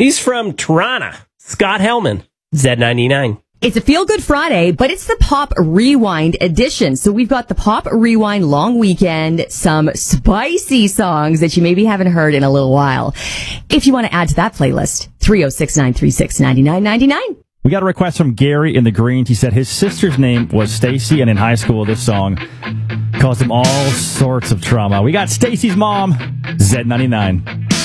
He's from Toronto. Scott Hellman, Z99. It's a feel-good Friday, but it's the Pop Rewind edition. So we've got the Pop Rewind long weekend, some spicy songs that you maybe haven't heard in a little while. If you want to add to that playlist, 306-936-9999. We got a request from Gary in the Greens. He said his sister's name was Stacy, and in high school, this song caused him all sorts of trauma. We got Stacy's mom, Z99.